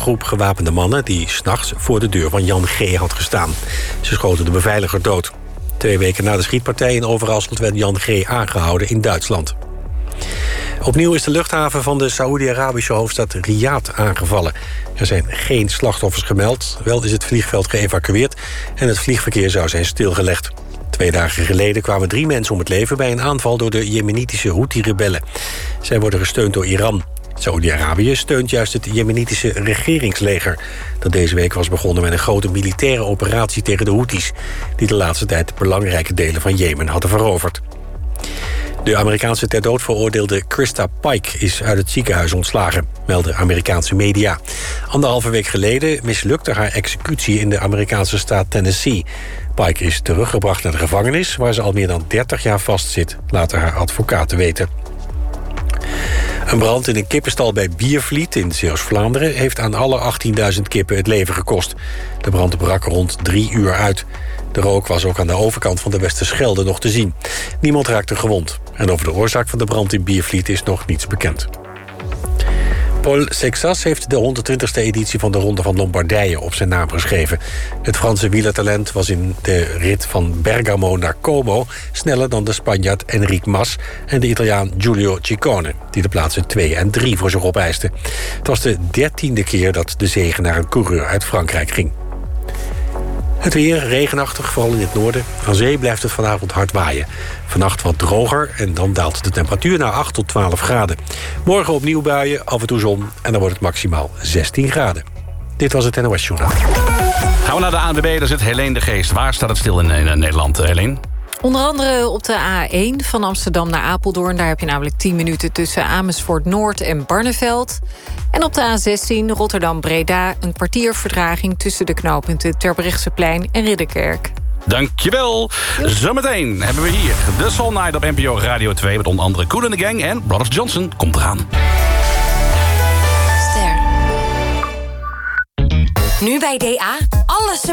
groep gewapende mannen die 's nachts voor de deur van Jan G. had gestaan. Ze schoten de beveiliger dood. 2 weken na de schietpartij in Overasselt werd Jan G. aangehouden in Duitsland. Opnieuw is de luchthaven van de Saoedi-Arabische hoofdstad Riyadh aangevallen. Er zijn geen slachtoffers gemeld. Wel is het vliegveld geëvacueerd en het vliegverkeer zou zijn stilgelegd. 2 dagen geleden kwamen 3 mensen om het leven bij een aanval door de Jemenitische Houthi-rebellen. Zij worden gesteund door Iran. Saoedi-Arabië steunt juist het Jemenitische regeringsleger, dat deze week was begonnen met een grote militaire operatie tegen de Houthis, die de laatste tijd belangrijke delen van Jemen hadden veroverd. De Amerikaanse ter dood veroordeelde Krista Pike is uit het ziekenhuis ontslagen, melden Amerikaanse media. 1,5 week geleden mislukte haar executie in de Amerikaanse staat Tennessee. Pike is teruggebracht naar de gevangenis, waar ze al meer dan 30 jaar vastzit, laten haar advocaten weten. Een brand in een kippenstal bij Biervliet in Zeeuws-Vlaanderen heeft aan alle 18.000 kippen het leven gekost. De brand brak rond 3 uur uit. De rook was ook aan de overkant van de Westerschelde nog te zien. Niemand raakte gewond. En over de oorzaak van de brand in Biervliet is nog niets bekend. Paul Sexas heeft de 120e editie van de Ronde van Lombardije op zijn naam geschreven. Het Franse wielertalent was in de rit van Bergamo naar Como sneller dan de Spanjaard Enric Mas en de Italiaan Giulio Ciccone, die de plaatsen 2 en 3 voor zich opeisten. Het was de 13e keer dat de zege naar een coureur uit Frankrijk ging. Het weer regenachtig, vooral in het noorden. Aan zee blijft het vanavond hard waaien. Vannacht wat droger en dan daalt de temperatuur naar 8 tot 12 graden. Morgen opnieuw buien, af en toe zon en dan wordt het maximaal 16 graden. Dit was het NOS Journaal. Gaan we naar de ANWB, daar zit Helene de Geest. Waar staat het stil in Nederland, Helene? Onder andere op de A1 van Amsterdam naar Apeldoorn. Daar heb je namelijk 10 minuten tussen Amersfoort Noord en Barneveld. En op de A16 Rotterdam-Breda een kwartier vertraging tussen de knooppunten Terbrechtseplein en Ridderkerk. Dankjewel. Zometeen hebben we hier de Soul Night op NPO Radio 2... met onder andere Kool and the Gang en Brothers Johnson komt eraan. Nu bij DA, alles